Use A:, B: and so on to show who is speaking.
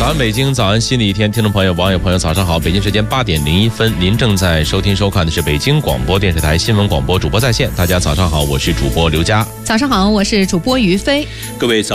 A: 早安北京，早安新的一天，听众朋友、网友朋友，早上好！北京时间8点01分，您正在收听收看的是北京广播电视台新闻广播主播在线。大家早上好，我是主播刘佳。
B: 早上好，我是主播于飞。
A: 各位早。